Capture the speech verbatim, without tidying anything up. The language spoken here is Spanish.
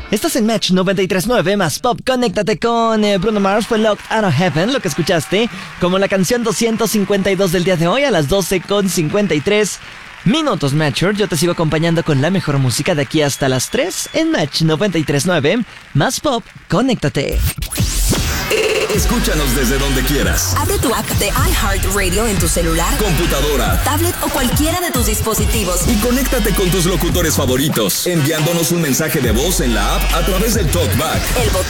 Estás en Match noventa y tres punto nueve más Pop. Conéctate con eh, Bruno Mars. Fue Locked Out of Heaven, lo que escuchaste como la canción doscientos cincuenta y dos del día de hoy a las doce con cincuenta y tres minutos. Matcher, yo te sigo acompañando con la mejor música de aquí hasta las tres en Match noventa y tres punto nueve más Pop. Conéctate. Escúchanos desde donde quieras. Abre tu app de iHeartRadio en tu celular, computadora, tablet o cualquiera de tus dispositivos. Y conéctate con tus locutores favoritos, enviándonos un mensaje de voz en la app a través del TalkBack. El